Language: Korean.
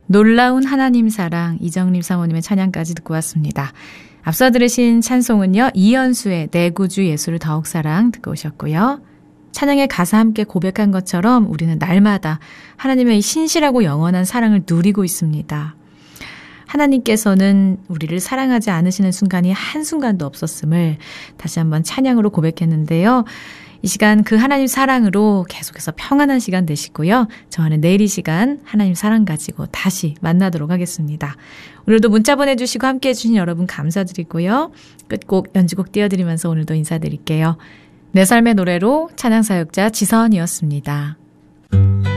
놀라운 하나님 사랑, 이정림 사모님의 찬양까지 듣고 왔습니다. 앞서 들으신 찬송은요, 이연수의 내 구주 예수를 더욱 사랑 듣고 오셨고요. 찬양의 가사 함께 고백한 것처럼 우리는 날마다 하나님의 신실하고 영원한 사랑을 누리고 있습니다. 하나님께서는 우리를 사랑하지 않으시는 순간이 한순간도 없었음을 다시 한번 찬양으로 고백했는데요. 이 시간 그 하나님 사랑으로 계속해서 평안한 시간 되시고요. 저와는 내일 이 시간 하나님 사랑 가지고 다시 만나도록 하겠습니다. 오늘도 문자 보내주시고 함께해 주신 여러분 감사드리고요. 끝곡 연주곡 띄워드리면서 오늘도 인사드릴게요. 내 삶의 노래로 찬양사역자 지선이었습니다.